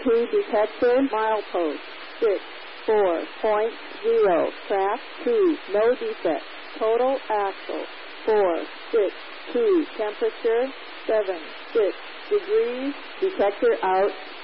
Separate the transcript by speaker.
Speaker 1: 2 detector, milepost, 6.4.0, track 2, no defect, total axle, 4.6.2, temperature, 7.6 degrees, detector out,